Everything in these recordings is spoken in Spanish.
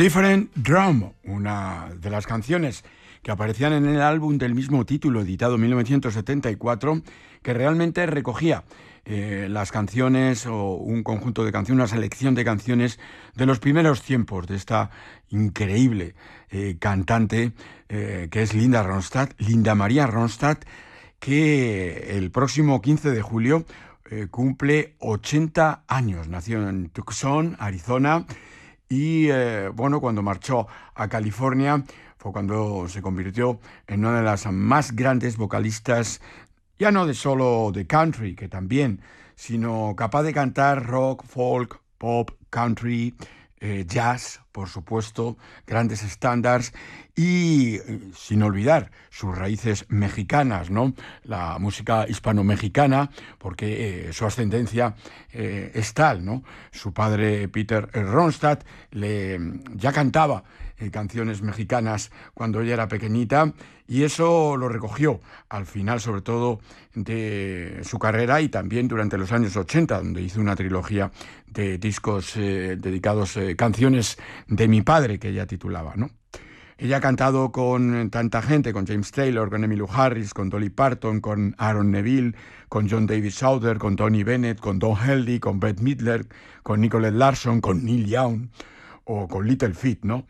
Different Drum, una de las canciones que aparecían en el álbum del mismo título, editado en 1974, que realmente recogía las canciones o un conjunto de canciones, una selección de canciones de los primeros tiempos de esta increíble cantante que es Linda Ronstadt, Linda María Ronstadt, que el próximo 15 de julio cumple 80 años. Nació en Tucson, Arizona, y cuando marchó a California fue cuando se convirtió en una de las más grandes vocalistas, ya no de solo de country, que también, sino capaz de cantar rock, folk, pop, country, jazz, por supuesto, grandes estándares y sin olvidar sus raíces mexicanas, ¿no? La música hispano-mexicana, porque su ascendencia es tal, ¿no? Su padre, Peter Ronstadt, ya cantaba canciones mexicanas cuando ella era pequeñita, y eso lo recogió al final, sobre todo, de su carrera y también durante los años 80, donde hizo una trilogía de discos dedicados a canciones de mi padre, que ella titulaba, ¿no? Ella ha cantado con tanta gente, con James Taylor, con Emmylou Harris, con Dolly Parton, con Aaron Neville, con John David Souther, con Tony Bennett, con Don Henley, con Bette Midler, con Nicolette Larson, con Neil Young o con Little Feat, ¿no?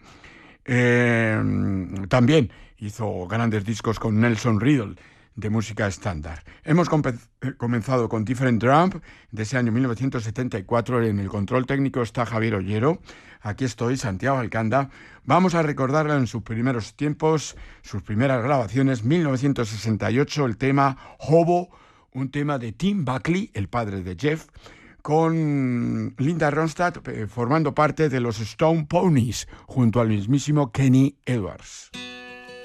También hizo grandes discos con Nelson Riddle de música estándar. Hemos comenzado con Different Drum de ese año 1974. En el control técnico está Javier Ollero. Aquí estoy, Santiago Alcanda. Vamos a recordarla en sus primeros tiempos, sus primeras grabaciones. 1968, el tema Hobo, un tema de Tim Buckley, el padre de Jeff, con Linda Ronstadt formando parte de los Stone Ponies junto al mismísimo Kenny Edwards.